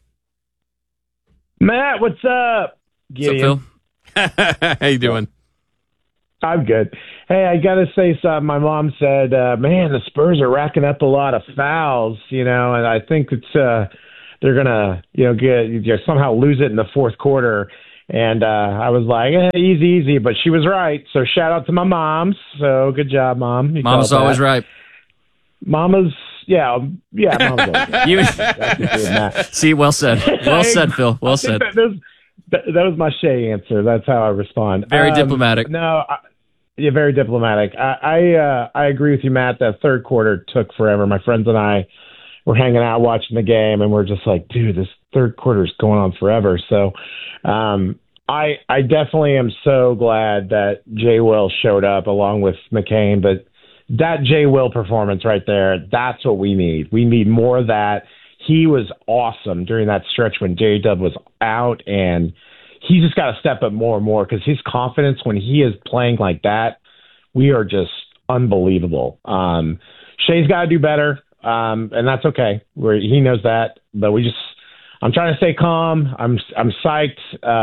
Matt, what's up? Gideon. What's up, Phil? How you doing? I'm good. Hey, I got to say something. My mom said, man, the Spurs are racking up a lot of fouls, and I think it's they're going to, somehow lose it in the fourth quarter. And I was like, easy. But she was right. So shout out to my moms. So good job, Mom. Mama's always right. Mama's, Mama's always right. See, well said. Well said, Phil. Well said. That was my Shea answer. That's how I respond. Very diplomatic. Very diplomatic. I agree with you, Matt. That third quarter took forever. My friends and I were hanging out watching the game, and we're just like, dude, this third quarter is going on forever. So I definitely am so glad that Jay Will showed up along with McCain. But that Jay Will performance right there, that's what we need. We need more of that. He was awesome during that stretch when J-Dub was out, and he's just got to step up more and more because his confidence when he is playing like that, we are just unbelievable. Shea's got to do better, and that's okay. He knows that, but I'm trying to stay calm. I'm psyched,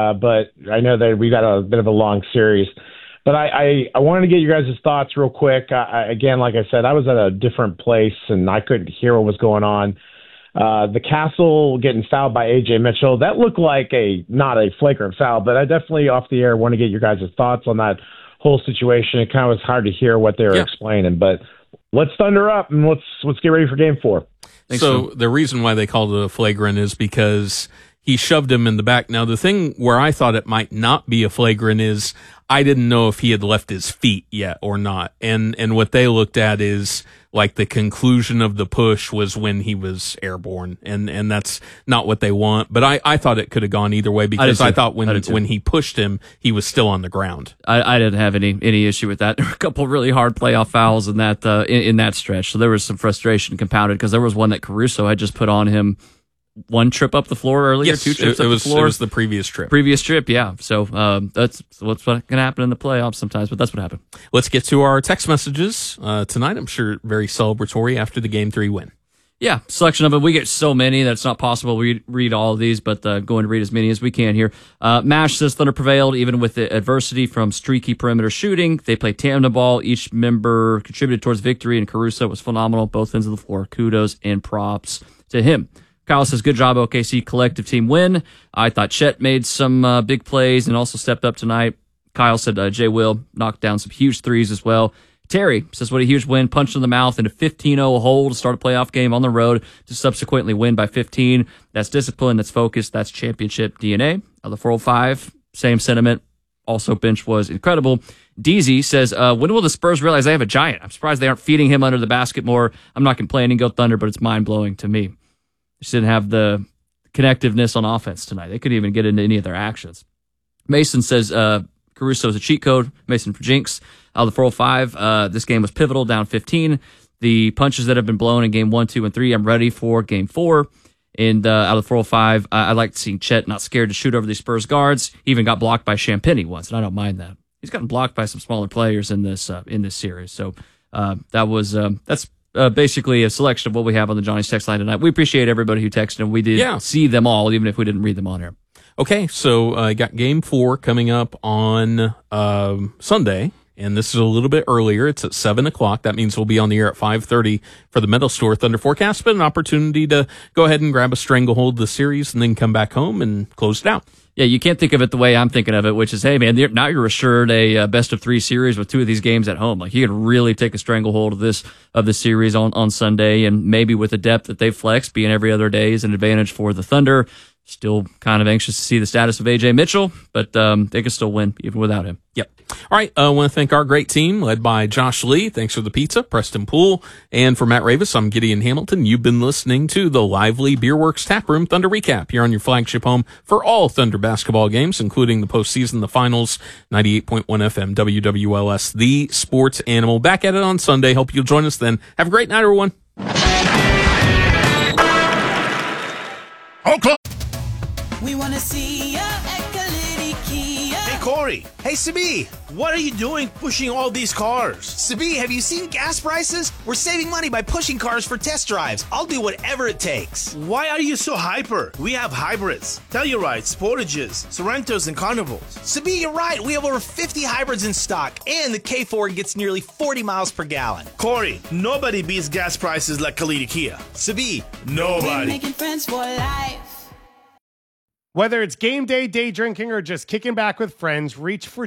but I know that we got a bit of a long series. But I wanted to get you guys' thoughts real quick. Again, like I said, I was at a different place, and I couldn't hear what was going on. The Castle getting fouled by A.J. Mitchell, that looked like not a flagrant foul, but I definitely off the air want to get your guys' thoughts on that whole situation. It kind of was hard to hear what they were explaining, but let's thunder up and let's get ready for Game 4. So the reason why they called it a flagrant is because he shoved him in the back. Now, the thing where I thought it might not be a flagrant is I didn't know if he had left his feet yet or not. And what they looked at is like the conclusion of the push was when he was airborne. And that's not what they want. But I thought it could have gone either way because I thought when he pushed him, he was still on the ground. I didn't have any issue with that. There were a couple really hard playoff fouls in that stretch. So there was some frustration compounded because there was one that Caruso had just put on him. One trip up the floor earlier, yes, 2 trips up the floor. It was the previous trip. Yeah. So that's what's going to happen in the playoffs sometimes, but that's what happened. Let's get to our text messages tonight. I'm sure very celebratory after the Game 3 win. Yeah, selection of it. We get so many that it's not possible we read all of these, but going to read as many as we can here. Mash says Thunder prevailed even with the adversity from streaky perimeter shooting. They played tandem ball. Each member contributed towards victory, and Caruso was phenomenal both ends of the floor. Kudos and props to him. Kyle says, good job, OKC collective team win. I thought Chet made some big plays and also stepped up tonight. Kyle said Jay Will knocked down some huge threes as well. Terry says, what a huge win, punched in the mouth in a 15-0 hole to start a playoff game on the road to subsequently win by 15. That's discipline, that's focus, that's championship DNA. The 405, same sentiment. Also, bench was incredible. DZ says, when will the Spurs realize they have a giant? I'm surprised they aren't feeding him under the basket more. I'm not complaining, go Thunder, but it's mind-blowing to me. Just didn't have the connectiveness on offense tonight. They couldn't even get into any of their actions. Mason says Caruso's a cheat code. Mason for Jinx. The 405, this game was pivotal, down 15. The punches that have been blown in game 1, 2, and 3, I'm ready for game 4. And out of the 405, I liked seeing Chet not scared to shoot over these Spurs guards. He even got blocked by Champagny once, and I don't mind that. He's gotten blocked by some smaller players in this series. So that's basically a selection of what we have on the Johnny's text line tonight. We appreciate everybody who texted, and we did see them all, even if we didn't read them on here. Okay, so I got Game 4 coming up on Sunday, and this is a little bit earlier. It's at 7 o'clock. That means we'll be on the air at 5:30 for the Metal Store Thunder Forecast, but an opportunity to go ahead and grab a stranglehold of the series and then come back home and close it out. Yeah, you can't think of it the way I'm thinking of it, which is, hey, man, now you're assured a best-of-3 series with 2 of these games at home. Like, you could really take a stranglehold of the series on Sunday, and maybe with the depth that they've flexed, being every other day is an advantage for the Thunder. Still kind of anxious to see the status of A.J. Mitchell, but they can still win even without him. Yep. All right. I want to thank our great team led by Josh Lee. Thanks for the pizza, Preston Poole. And for Matt Ravis, I'm Gideon Hamilton. You've been listening to the Lively Beerworks Taproom Thunder Recap here on your flagship home for all Thunder basketball games, including the postseason, the finals, 98.1 FM, WWLS, the sports animal. Back at it on Sunday. Hope you'll join us then. Have a great night, everyone. We want to see ya at Kalidi Kia. Hey, Corey. Hey, Sabi. What are you doing pushing all these cars? Sabi, have you seen gas prices? We're saving money by pushing cars for test drives. I'll do whatever it takes. Why are you so hyper? We have hybrids, Tellurides, Sportages, Sorrentos, and Carnivals. Sabi, you're right. We have over 50 hybrids in stock, and the K4 gets nearly 40 miles per gallon. Corey, nobody beats gas prices like Kalidi Kia. Sabi, nobody. We're making friends for life. Whether it's game day, day drinking, or just kicking back with friends, reach for